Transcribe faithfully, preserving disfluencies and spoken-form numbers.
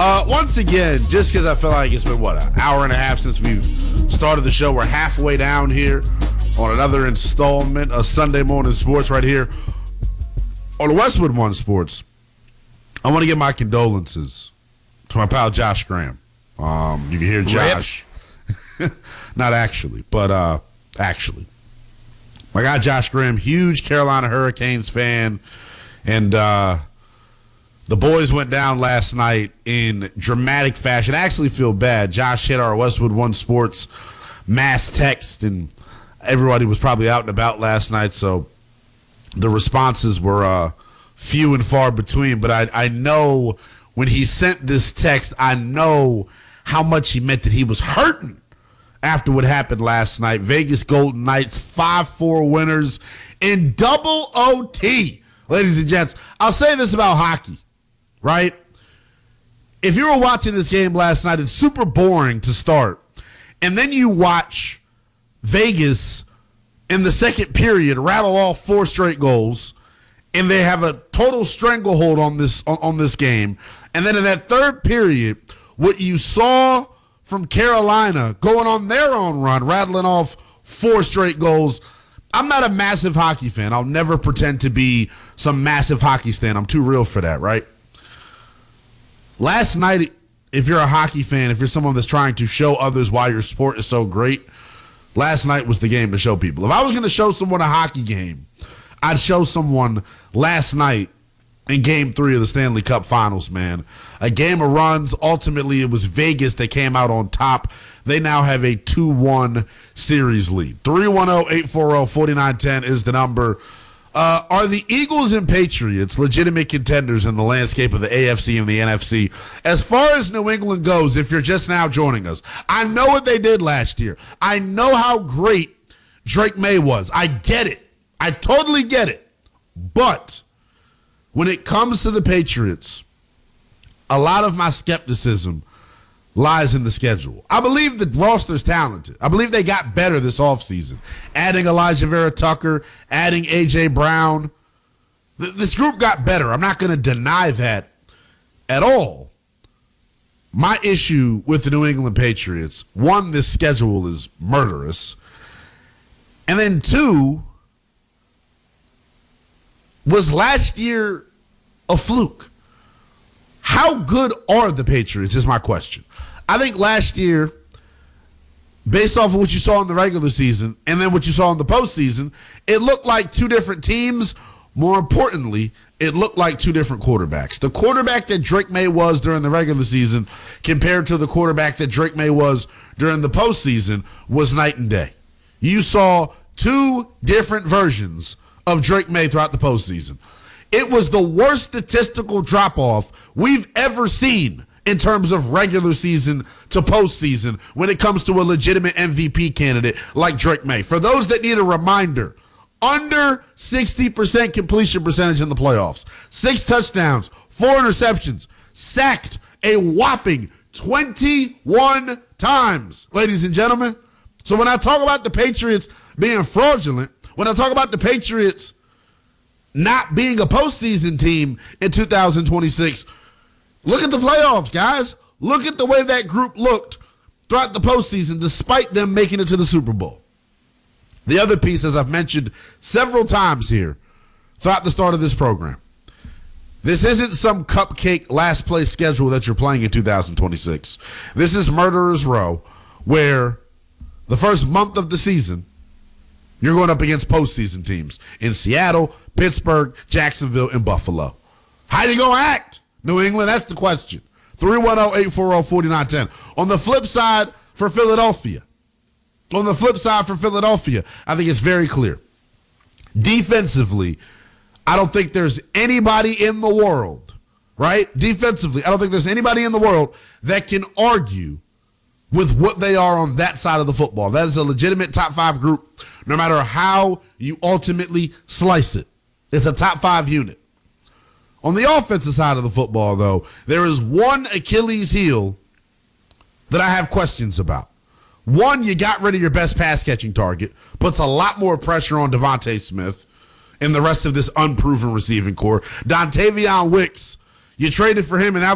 Uh, once again, just because I feel like it's been, what, an hour and a half since we've started the show. We're halfway down here on another installment of Sunday Morning Sports right here on Westwood One Sports. I want to give my condolences to my pal Josh Graham. Um, you can hear Josh. Not actually, but uh, actually. My guy Josh Graham, huge Carolina Hurricanes fan, and uh, the boys went down last night in dramatic fashion. I actually feel bad. Josh hit our Westwood One Sports mass text, and everybody was probably out and about last night, so the responses were uh, few and far between. But I, I know when he sent this text, I know how much he meant that he was hurting after what happened last night. Vegas Golden Knights, five four winners in double O T. Ladies and gents, I'll say this about hockey, right? If you were watching this game last night, it's super boring to start. And then you watch Vegas in the second period rattle off four straight goals, and they have a total stranglehold on this on, on this game. And then in that third period, what you saw from Carolina going on their own run, rattling off four straight goals. I'm not a massive hockey fan. I'll never pretend to be some massive hockey stan. I'm too real for that, right? Last night, if you're a hockey fan, if you're someone that's trying to show others why your sport is so great, last night was the game to show people. If I was going to show someone a hockey game, I'd show someone last night in game three of the Stanley Cup Finals, man. A game of runs. Ultimately, it was Vegas that came out on top. They now have a two one series lead. three one zero, eight four zero, four nine one zero is the number. Uh, are the Eagles and Patriots legitimate contenders in the landscape of the A F C and the N F C? As far as New England goes, if you're just now joining us, I know what they did last year. I know how great Drake May was. I get it. I totally get it. But when it comes to the Patriots, a lot of my skepticism lies in the schedule. I believe the roster's talented. I believe they got better this offseason. Adding Elijah Vera Tucker, adding A J. Brown. Th- this group got better. I'm not going to deny that at all. My issue with the New England Patriots, one, this schedule is murderous. And then two, was last year a fluke? How good are the Patriots is my question. I think last year, based off of what you saw in the regular season and then what you saw in the postseason, it looked like two different teams. More importantly, it looked like two different quarterbacks. The quarterback that Drake May was during the regular season compared to the quarterback that Drake May was during the postseason was night and day. You saw two different versions of Drake May throughout the postseason. It was the worst statistical drop-off we've ever seen in terms of regular season to postseason when it comes to a legitimate M V P candidate like Drake May. For those that need a reminder, under sixty percent completion percentage in the playoffs, six touchdowns, four interceptions, sacked a whopping twenty-one times, ladies and gentlemen. So when I talk about the Patriots being fraudulent, when I talk about the Patriots not being a postseason team in two thousand twenty-six, look at the playoffs, guys. Look at the way that group looked throughout the postseason, despite them making it to the Super Bowl. The other piece, as I've mentioned several times here throughout the start of this program, this isn't some cupcake last place schedule that you're playing in two thousand twenty-six. This is Murderer's Row, where the first month of the season, you're going up against postseason teams in Seattle, Pittsburgh, Jacksonville, and Buffalo. How you going to act, New England? That's the question. three one zero, eight four zero, four nine one zero. On the flip side for Philadelphia, on the flip side for Philadelphia, I think it's very clear. Defensively, I don't think there's anybody in the world, right? Defensively, I don't think there's anybody in the world that can argue with what they are on that side of the football. That is a legitimate top five group, no matter how you ultimately slice it. It's a top five unit. On the offensive side of the football, though, there is one Achilles heel that I have questions about. One, you got rid of your best pass-catching target, puts a lot more pressure on Devontae Smith and the rest of this unproven receiving core. Dontavion Wicks, you traded for him, and that